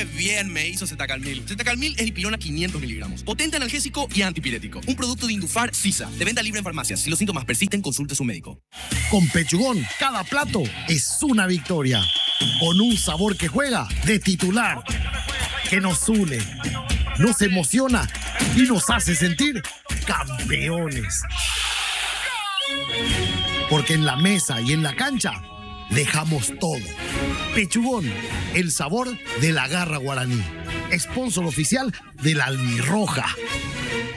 ¡Qué bien me hizo Zetacalmil! Zetacalmil es dipirona 500 miligramos. Potente analgésico y antipirético. Un producto de Indufar Sisa. De venta libre en farmacias. Si los síntomas persisten, consulte a su médico. Con Pechugón, cada plato es una victoria. Con un sabor que juega de titular. Que nos une, nos emociona y nos hace sentir campeones. Porque en la mesa y en la cancha dejamos todo. Pechugón, el sabor de la garra guaraní. Sponsor oficial de la Albirroja.